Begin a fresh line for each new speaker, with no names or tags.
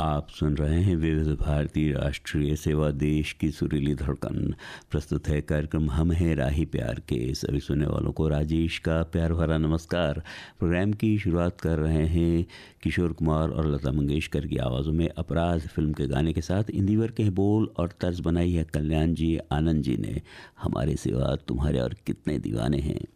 आप सुन रहे हैं विविध भारतीय राष्ट्रीय सेवा, देश की सुरीली धड़कन। प्रस्तुत है कार्यक्रम हम हैं राही प्यार के। सभी सुनने वालों को राजेश का प्यार भरा नमस्कार। प्रोग्राम की शुरुआत कर रहे हैं किशोर कुमार और लता मंगेशकर की आवाज़ों में अपराध फिल्म के गाने के साथ। इंदिवर के बोल और तर्ज बनाई है कल्याण जी आनंद जी ने। हमारे सिवा तुम्हारे और कितने दीवाने हैं।